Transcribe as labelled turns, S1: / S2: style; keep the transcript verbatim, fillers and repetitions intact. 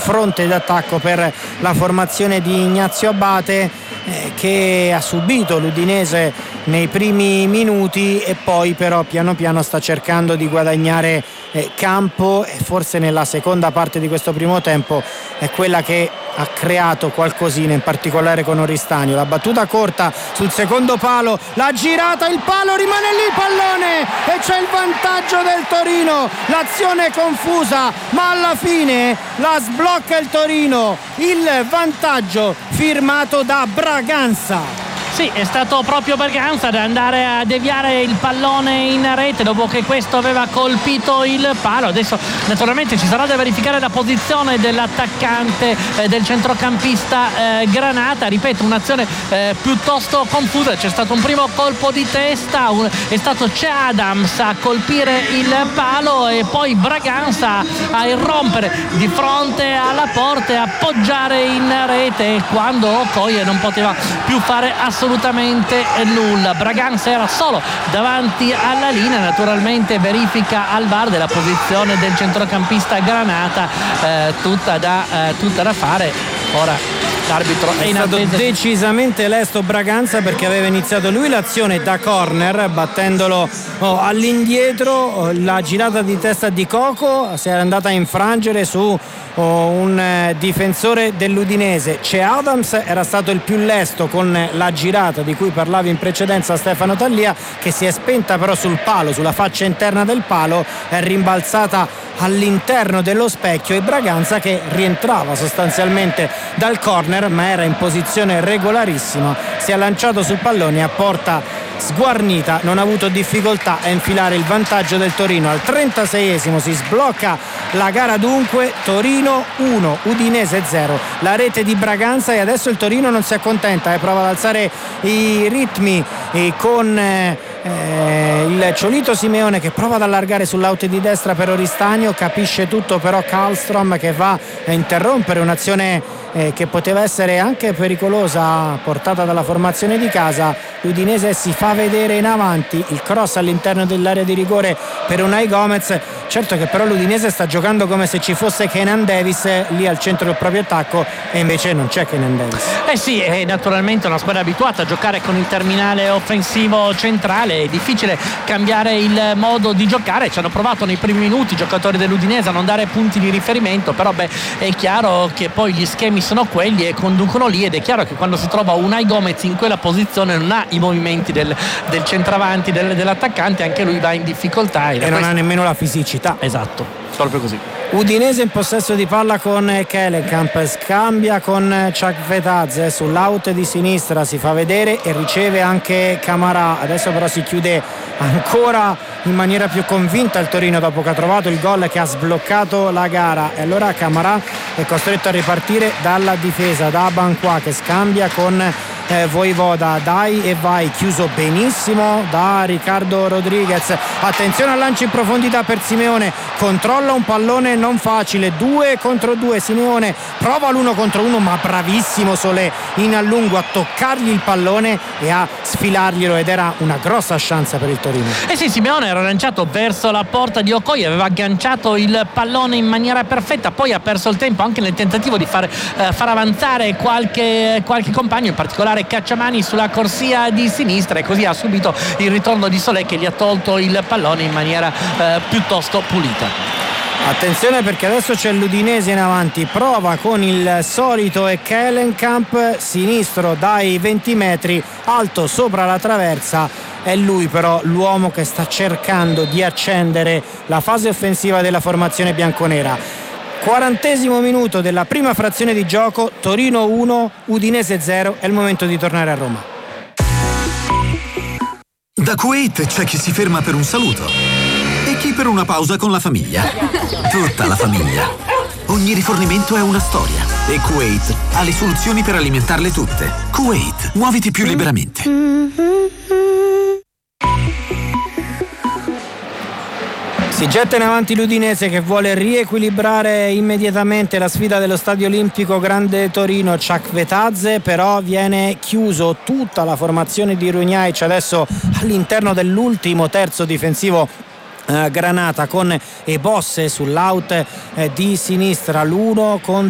S1: fronte d'attacco per la formazione di Ignazio Abate, eh, che ha subito l'Udinese nei primi minuti e poi però piano piano sta cercando di guadagnare eh, campo, e forse nella seconda parte di questo primo tempo è quella che ha creato qualcosina, in particolare con Oristanio. La battuta corta sul secondo palo, la girata, il palo, rimane lì il pallone e c'è il vantaggio del Torino. L'azione è confusa, ma alla fine la sblocca il Torino, il vantaggio firmato da Braganza.
S2: Sì, è stato proprio Braganza ad andare a deviare il pallone in rete dopo che questo aveva colpito il palo. Adesso naturalmente ci sarà da verificare la posizione dell'attaccante, eh, del centrocampista eh, Granata. Ripeto, un'azione eh, piuttosto confusa. C'è stato un primo colpo di testa, un, è stato Che Adams a colpire il palo e poi Braganza a irrompere di fronte alla porta e appoggiare in rete quando Okoye non poteva più fare assolutamente assolutamente nulla. Braganza era solo davanti alla linea, naturalmente verifica al V A R della posizione del centrocampista Granata, eh, tutta, da, eh, tutta da fare. Ora l'arbitro è, è in
S1: stato
S2: attesa.
S1: Decisamente lesto Braganza, perché aveva iniziato lui l'azione da corner battendolo oh, all'indietro. La girata di testa di Coco si era andata a infrangere su oh, un eh, difensore dell'Udinese. Che Adams era stato il più lesto con la girata di cui parlavi in precedenza Stefano Tallia, che si è spenta però sul palo, sulla faccia interna del palo, è rimbalzata all'interno dello specchio, e Braganza che rientrava sostanzialmente dal corner ma era in posizione regolarissima, si è lanciato sul pallone a porta sguarnita, non ha avuto difficoltà a infilare il vantaggio del Torino. Al trentaseiesimo si sblocca la gara, dunque Torino uno Udinese zero, la rete di Braganza, e adesso il Torino non si accontenta e prova ad alzare i ritmi e con eh, eh, il Ciolito Simeone che prova ad allargare sull'out di destra per Oristanio. Capisce tutto però Karlstrom, che va a interrompere un'azione Eh, che poteva essere anche pericolosa portata dalla formazione di casa. L'Udinese si fa vedere in avanti, il cross all'interno dell'area di rigore per Unai Gomez. Certo che però l'Udinese sta giocando come se ci fosse Kenan Davis lì al centro del proprio attacco, e invece non c'è Kenan Davis.
S2: Eh sì, è naturalmente una squadra abituata a giocare con il terminale offensivo centrale, è difficile cambiare il modo di giocare. Ci hanno provato nei primi minuti i giocatori dell'Udinese a non dare punti di riferimento, però beh, è chiaro che poi gli schemi sono quelli e conducono lì, ed è chiaro che quando si trova Unai Gomez in quella posizione non ha i movimenti del, del centravanti, del, dell'attaccante, anche lui va in difficoltà
S1: e, e non questo... ha nemmeno la fisicità.
S2: Esatto, proprio così.
S1: Udinese in possesso di palla con Kelenkamp, scambia con Chakvetadze sull'out di sinistra, si fa vedere e riceve anche Camarà. Adesso però si chiude ancora in maniera più convinta il Torino dopo che ha trovato il gol che ha sbloccato la gara, e allora Camarà è costretto a ripartire dalla difesa, da Abanqua che scambia con eh, Voivoda, dai e vai, chiuso benissimo da Riccardo Rodriguez. Attenzione al lancio in profondità per Simeone, controlla un pallone non facile, due contro due, Simeone prova l'uno contro uno ma bravissimo Solé in allungo a toccargli il pallone e a sfilarglielo, ed era una grossa chance per il Torino.
S2: Eh sì, Simeone era lanciato verso la porta di Okoye, aveva agganciato il pallone in maniera perfetta, poi ha perso il tempo anche nel tentativo di far, eh, far avanzare qualche, qualche compagno, in particolare Cacciamani sulla corsia di sinistra, e così ha subito il ritorno di Solé che gli ha tolto il pallone in maniera eh, piuttosto pulita.
S1: Attenzione perché adesso c'è l'Udinese in avanti, prova con il solito Kelenkamp, sinistro dai venti metri, alto sopra la traversa. È lui però l'uomo che sta cercando di accendere la fase offensiva della formazione bianconera. quarantesimo minuto della prima frazione di gioco, Torino uno Udinese zero, è il momento di tornare a Roma.
S3: Da Kuwait c'è chi si ferma per un saluto e chi per una pausa con la famiglia. Tutta la famiglia. Ogni rifornimento è una storia e Kuwait ha le soluzioni per alimentarle tutte. Kuwait, muoviti più liberamente.
S1: Si getta in avanti l'Udinese che vuole riequilibrare immediatamente la sfida dello Stadio Olimpico Grande Torino. Chakvetadze però viene chiuso, tutta la formazione di Runjaic adesso all'interno dell'ultimo terzo difensivo. Uh, Granata con Ebosse sull'out eh, di sinistra, l'uno contro